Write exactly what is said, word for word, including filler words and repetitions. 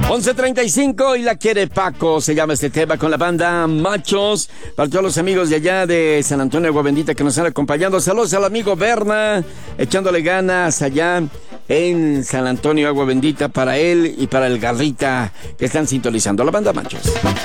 once treinta y cinco y la quiere Paco, se llama este tema con la banda Machos. Para todos los amigos de allá de San Antonio, Agua Bendita, que nos están acompañando. Saludos al amigo Berna, echándole ganas allá en San Antonio, Agua Bendita, para él y para el Garrita, que están sintonizando la banda Machos.